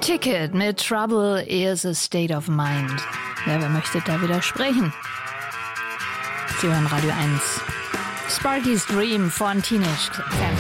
Ticket mit Trouble is a State of Mind. Ja, wer möchte da widersprechen? Sie hören Radio 1. Sparky's Dream von Teenage Fan